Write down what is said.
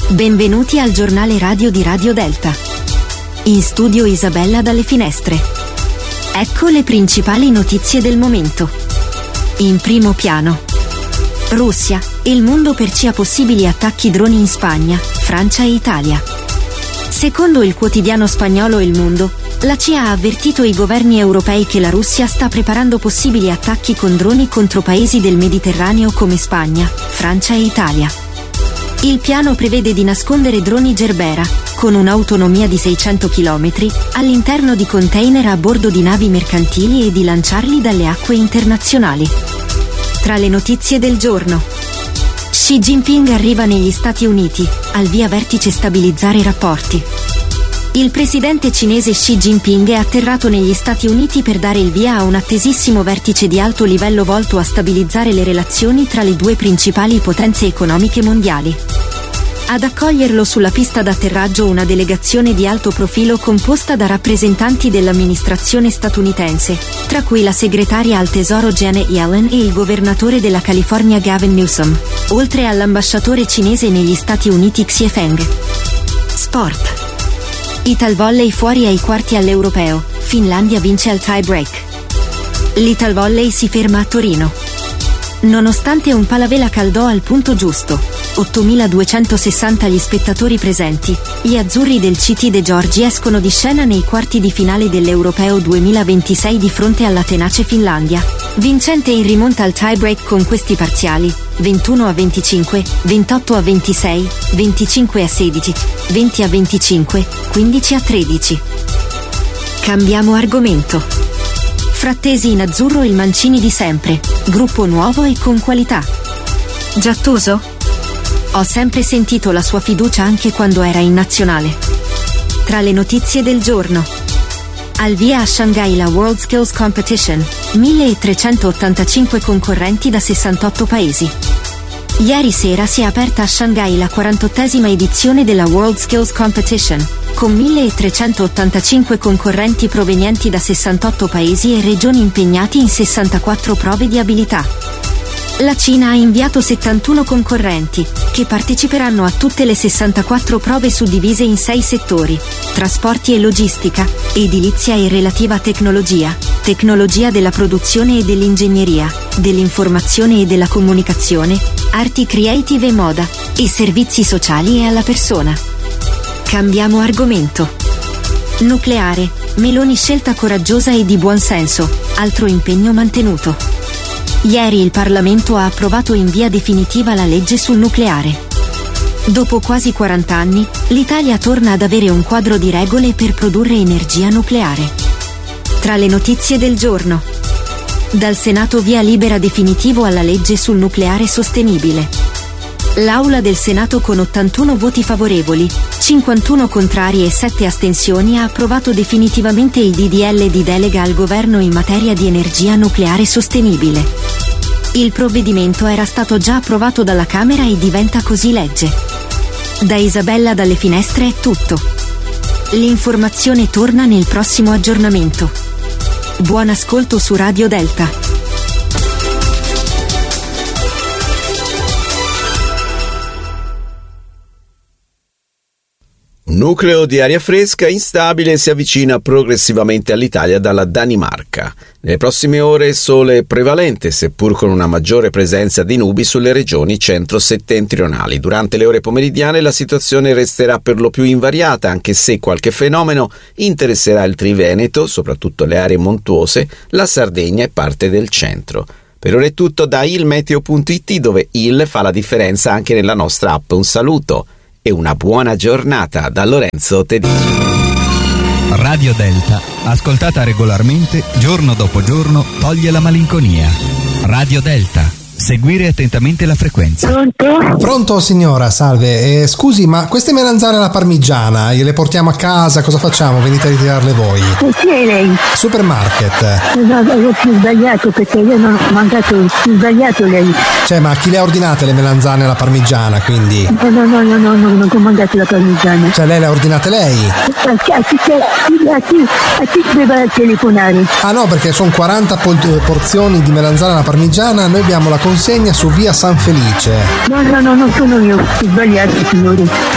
Benvenuti al giornale radio di Radio Delta. In studio Isabella dalle finestre. Ecco le principali notizie del momento. In primo piano. Russia, il mondo percia possibili attacchi droni in Spagna, Francia e Italia. Secondo il quotidiano spagnolo Il Mundo, la CIA ha avvertito i governi europei che la Russia sta preparando possibili attacchi con droni contro paesi del Mediterraneo come Spagna, Francia e Italia. Il piano prevede di nascondere droni Gerbera, con un'autonomia di 600 km, all'interno di container a bordo di navi mercantili e di lanciarli dalle acque internazionali. Tra le notizie del giorno. Xi Jinping arriva negli Stati Uniti, al via vertice stabilizzare i rapporti. Il presidente cinese Xi Jinping è atterrato negli Stati Uniti per dare il via a un attesissimo vertice di alto livello volto a stabilizzare le relazioni tra le due principali potenze economiche mondiali. Ad accoglierlo sulla pista d'atterraggio una delegazione di alto profilo composta da rappresentanti dell'amministrazione statunitense, tra cui la segretaria al tesoro Janet Yellen e il governatore della California Gavin Newsom, oltre all'ambasciatore cinese negli Stati Uniti Xie Feng. Sport. Italvolley fuori ai quarti all'Europeo, Finlandia vince al tie break. L'Italvolley si ferma a Torino. Nonostante un palavela caldò al punto giusto, 8.260 gli spettatori presenti, gli azzurri del CT De Giorgi escono di scena nei quarti di finale dell'Europeo 2026 di fronte alla tenace Finlandia, vincente in rimonta al tie break con questi parziali: 21-25, 28-26, 25-16, 20-25, 15-13. Cambiamo argomento. Frattesi in azzurro il Mancini di sempre, gruppo nuovo e con qualità. Giattoso? Ho sempre sentito la sua fiducia anche quando era in nazionale. Tra le notizie del giorno. Al via a Shanghai la World Skills Competition, 1385 concorrenti da 68 paesi. Ieri sera si è aperta a Shanghai la 48esima edizione della World Skills Competition, con 1385 concorrenti provenienti da 68 paesi e regioni impegnati in 64 prove di abilità. La Cina ha inviato 71 concorrenti, che parteciperanno a tutte le 64 prove suddivise in 6 settori: trasporti e logistica, edilizia e relativa tecnologia, tecnologia della produzione e dell'ingegneria, dell'informazione e della comunicazione, arti creative e moda, e servizi sociali e alla persona. Cambiamo argomento. Nucleare, Meloni scelta coraggiosa e di buon senso, altro impegno mantenuto. Ieri il Parlamento ha approvato in via definitiva la legge sul nucleare. Dopo quasi 40 anni, l'Italia torna ad avere un quadro di regole per produrre energia nucleare. Tra le notizie del giorno. Dal Senato via libera definitivo alla legge sul nucleare sostenibile. L'Aula del Senato con 81 voti favorevoli, 51 contrari e 7 astensioni ha approvato definitivamente il DDL di delega al governo in materia di energia nucleare sostenibile. Il provvedimento era stato già approvato dalla Camera e diventa così legge. Da Isabella dalle finestre è tutto. L'informazione torna nel prossimo aggiornamento. Buon ascolto su Radio Delta. Un nucleo di aria fresca instabile si avvicina progressivamente all'Italia dalla Danimarca. Nelle prossime ore sole prevalente, seppur con una maggiore presenza di nubi sulle regioni centro-settentrionali. Durante le ore pomeridiane la situazione resterà per lo più invariata, anche se qualche fenomeno interesserà il Triveneto, soprattutto le aree montuose, la Sardegna e parte del centro. Per ora è tutto da ilmeteo.it, dove il fa la differenza anche nella nostra app. Un saluto e una buona giornata da Lorenzo Tedeschi. Radio Delta, ascoltata regolarmente, giorno dopo giorno, toglie la malinconia. Radio Delta. Seguire attentamente la frequenza. Pronto? Pronto signora, salve. Scusi, ma queste melanzane alla parmigiana, gliele portiamo a casa? Cosa facciamo? Venite a ritirarle voi? E chi è lei? Supermarket. No, ho più sbagliato perché io non ho mandato più sbagliato lei. Cioè, ma chi le ha ordinate le melanzane alla parmigiana, quindi? No, non ho mandato la parmigiana. Cioè, lei le ha ordinate lei? A chi deve telefonare? Ah no, perché sono 40 porzioni di melanzane alla parmigiana, noi abbiamo la consegna su via San Felice. No, non sono io, ho sbagliato signore.